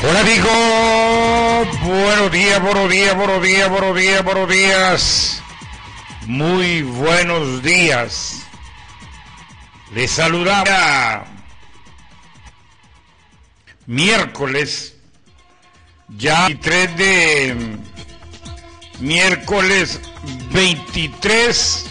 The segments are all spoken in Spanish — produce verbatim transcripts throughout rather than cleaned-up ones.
Hola amigos, buenos días, buenos días, buenos días, buenos días, buenos días. Muy buenos días. Les saludaba miércoles, ya veintitrés de miércoles veintitrés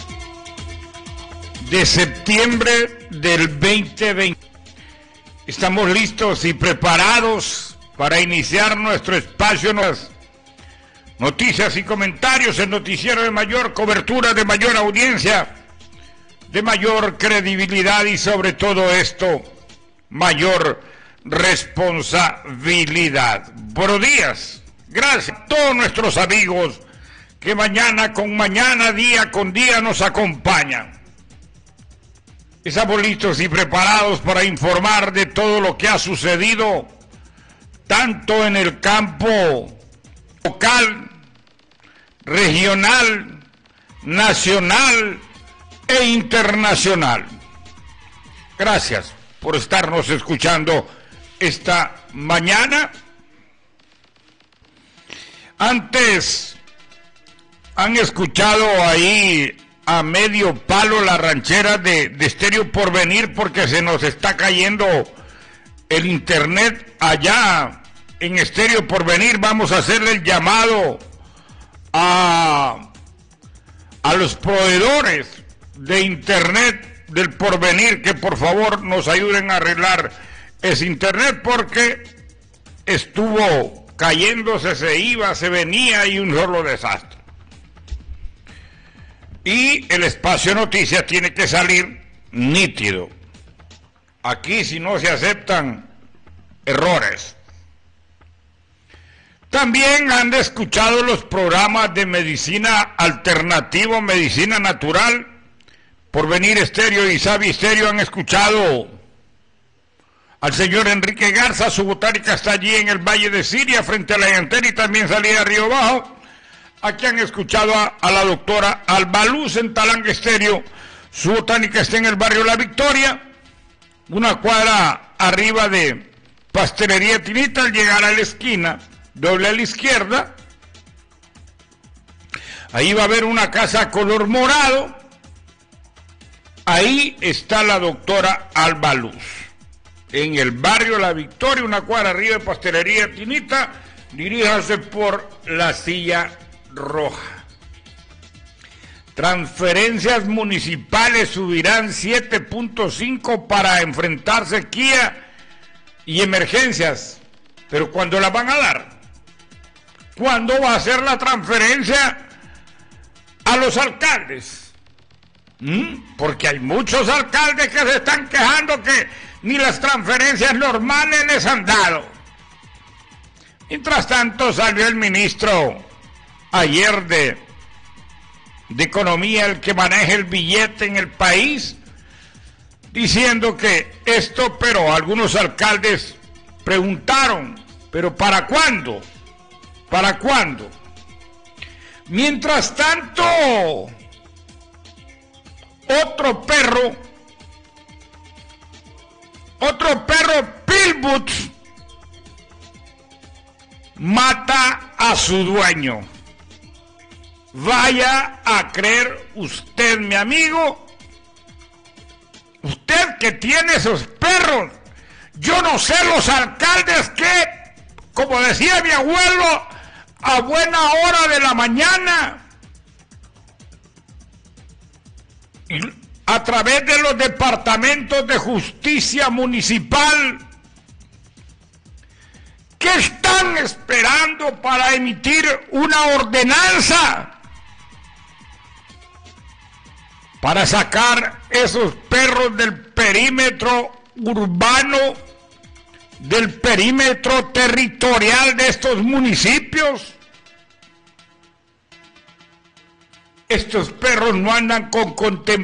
de septiembre del veinte veinte. Estamos listos y preparados para iniciar nuestro espacio, noticias y comentarios, el noticiero de mayor cobertura, de mayor audiencia, de mayor credibilidad y sobre todo esto, mayor responsabilidad. Buenos días, gracias a todos nuestros amigos que mañana con mañana, día con día nos acompañan. Estamos listos y preparados para informar de todo lo que ha sucedido, tanto en el campo local, regional, nacional e internacional. Gracias por estarnos escuchando esta mañana. Antes han escuchado ahí a medio palo la ranchera de, de Estéreo Porvenir, porque se nos está cayendo el internet allá en Estéreo Porvenir. Vamos a hacerle el llamado a, a los proveedores de internet del Porvenir que por favor nos ayuden a arreglar ese internet, porque estuvo cayéndose, se iba, se venía y un solo desastre. Y el espacio noticias tiene que salir nítido. Aquí si no se aceptan errores. También han escuchado los programas de medicina alternativa, medicina natural. Porvenir Estéreo y Sabi Estéreo han escuchado al señor Enrique Garza. Su botánica está allí en el Valle de Siria, frente a la llantera, y también salía a Río Bajo. Aquí han escuchado a, a la doctora Alba Luz en Talanga Estéreo. Su botánica está en el barrio La Victoria, una cuadra arriba de Pastelería Tinita. Al llegar a la esquina, doble a la izquierda, ahí va a haber una casa color morado. Ahí está la doctora Alba Luz, en el barrio La Victoria, una cuadra arriba de Pastelería Tinita. Diríjase por la silla roja. Transferencias municipales subirán siete punto cinco para enfrentar sequía y emergencias. Pero ¿cuándo las van a dar? ¿Cuándo va a ser la transferencia a los alcaldes? ¿Mm? Porque hay muchos alcaldes que se están quejando que ni las transferencias normales les han dado. Mientras tanto, salió el ministro ayer de, de Economía, el que maneja el billete en el país, diciendo que esto, pero algunos alcaldes preguntaron, ¿pero para cuándo? ¿Para cuándo? Mientras tanto, otro perro, otro perro Pitbull mata a su dueño. Vaya a creer usted, mi amigo, usted que tiene esos perros. Yo no sé los alcaldes que, como decía mi abuelo, a buena hora de la mañana, a través de los departamentos de justicia municipal, ¿qué están esperando para emitir una ordenanza para sacar esos perros del perímetro urbano, del perímetro territorial de estos municipios? Estos perros no andan con contemplación.